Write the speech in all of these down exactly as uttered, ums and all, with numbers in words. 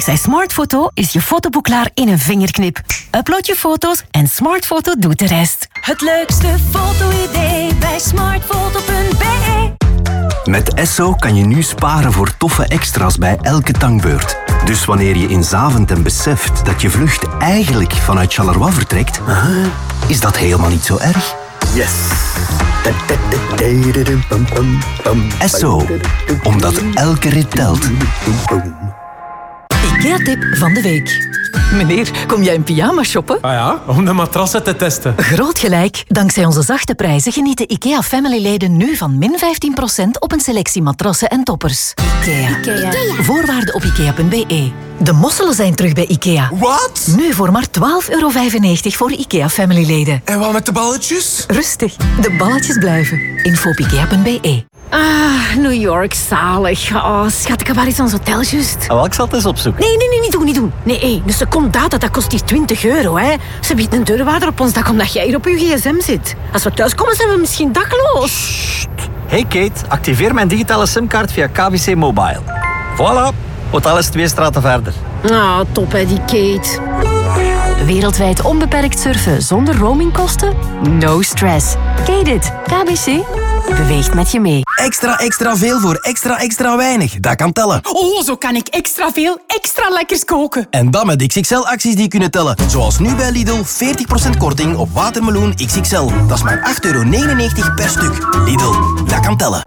Dankzij Smartfoto is je fotoboek klaar in een vingerknip. Upload je foto's en Smartfoto doet de rest. Het leukste foto-idee bij smartfoto punt b e. Met Esso kan je nu sparen voor toffe extra's bij elke tankbeurt. Dus wanneer je in Zaventem beseft dat je vlucht eigenlijk vanuit Charleroi vertrekt, is dat helemaal niet zo erg. Yes! Esso, omdat elke rit telt. IKEA-tip van de week. Meneer, kom jij in pyjama shoppen? Ah ja, om de matrassen te testen. Groot gelijk. Dankzij onze zachte prijzen genieten IKEA Family-leden nu van min vijftien procent op een selectie matrassen en toppers. IKEA. IKEA. Ikea. Voorwaarden op ikea punt b e. De mosselen zijn terug bij IKEA. Wat? Nu voor maar twaalf euro vijfennegentig voor IKEA Family-leden. En wat met de balletjes? Rustig, de balletjes blijven. Info op ikea punt b e. Ah, New York, zalig. Oh, schat, waar is ons hotel juist? Ah, wel, ik zal het eens opzoeken. Nee, nee, nee, niet doen, niet doen. Nee, hé, een seconde data, dat kost hier twintig euro, hè. Ze biedt een deurwaarder op ons dak omdat jij hier op je gsm zit. Als we thuiskomen, zijn we misschien dakloos. Hey Kate, activeer mijn digitale simkaart via K B C Mobile. Voilà, hotel is twee straten verder. Ah, top, hè, die Kate. Wereldwijd onbeperkt surfen zonder roamingkosten? No stress. Kate it. K B C beweegt met je mee. Extra, extra veel voor extra, extra weinig. Dat kan tellen. Oh, zo kan ik extra veel, extra lekkers koken. En dat met X X L-acties die kunnen tellen. Zoals nu bij Lidl, veertig procent korting op watermeloen X X L. Dat is maar acht euro negenennegentig per stuk. Lidl, dat kan tellen.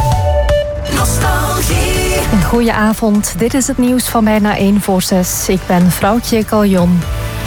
Nostalgie. Een goeie avond. Dit is het nieuws van bijna één voor zes. Ik ben Vrouwtje Caljon.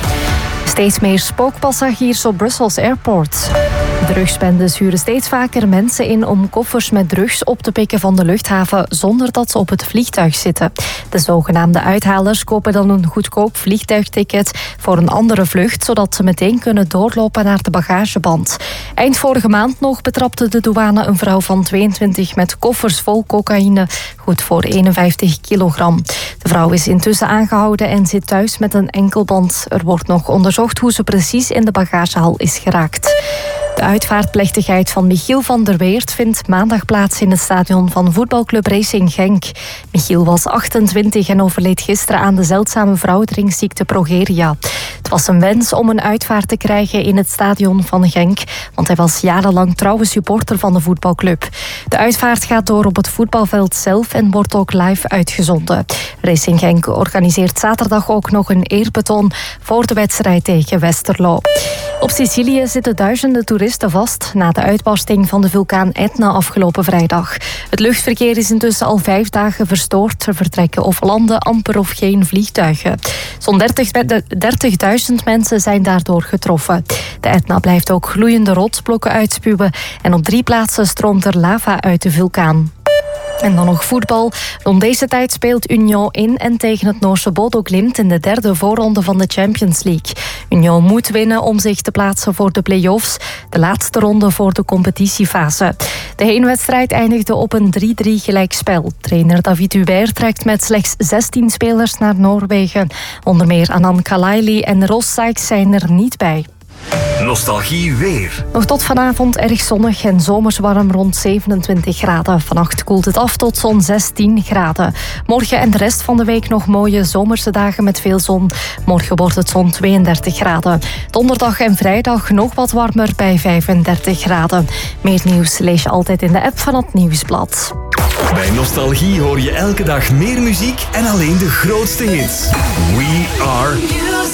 Steeds meer spookpassagiers op Brussels Airport. Drugsbendes huren steeds vaker mensen in om koffers met drugs op te pikken van de luchthaven zonder dat ze op het vliegtuig zitten. De zogenaamde uithalers kopen dan een goedkoop vliegtuigticket voor een andere vlucht, zodat ze meteen kunnen doorlopen naar de bagageband. Eind vorige maand nog betrapte de douane een vrouw van tweeëntwintig met koffers vol cocaïne, goed voor eenenvijftig kilogram. De vrouw is intussen aangehouden en zit thuis met een enkelband. Er wordt nog onderzocht hoe ze precies in de bagagehal is geraakt. De uitvaartplechtigheid van Michiel van der Weert vindt maandag plaats in het stadion van voetbalclub Racing Genk. Michiel was achtentwintig en overleed gisteren aan de zeldzame vrouwdrinkziekte progeria. Het was een wens om een uitvaart te krijgen in het stadion van Genk, want hij was jarenlang trouwe supporter van de voetbalclub. De uitvaart gaat door op het voetbalveld zelf en wordt ook live uitgezonden. Racing Genk organiseert zaterdag ook nog een eerbetoon voor de wedstrijd tegen Westerlo. Op Sicilië zitten duizenden toeristen vast na de uitbarsting van de vulkaan Etna afgelopen vrijdag. Het luchtverkeer is intussen al vijf dagen verstoord. Er vertrekken of landen amper of geen vliegtuigen. Zo'n dertigduizend mensen zijn daardoor getroffen. De Etna blijft ook gloeiende rotsblokken uitspuwen en op drie plaatsen stroomt er lava uit de vulkaan. En dan nog voetbal. Rond deze tijd speelt Union in en tegen het Noorse Bodo Glimt in de derde voorronde van de Champions League. Union moet winnen om zich te plaatsen voor de play-offs, de laatste ronde voor de competitiefase. De heenwedstrijd eindigde op een drie drie gelijkspel. Trainer David Hubert trekt met slechts zestien spelers naar Noorwegen. Onder meer Anand Kalaili en Ross Sykes zijn er niet bij. Nostalgie weer. Nog tot vanavond erg zonnig en zomers warm rond zevenentwintig graden. Vannacht koelt het af tot zo'n zestien graden. Morgen en de rest van de week nog mooie zomerse dagen met veel zon. Morgen wordt het zo'n tweeëndertig graden. Donderdag en vrijdag nog wat warmer bij vijfendertig graden. Meer nieuws lees je altijd in de app van het Nieuwsblad. Bij Nostalgie hoor je elke dag meer muziek en alleen de grootste hits. We are